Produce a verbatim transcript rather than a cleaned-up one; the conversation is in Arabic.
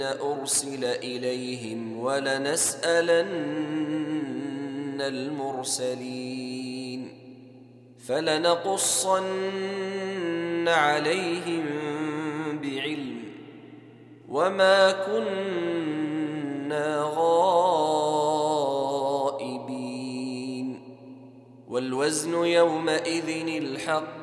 أرسل إليهم ولنسألن المرسلين فلنقصن عليهم بعلم وما كنا غائبين والوزن يومئذ الحق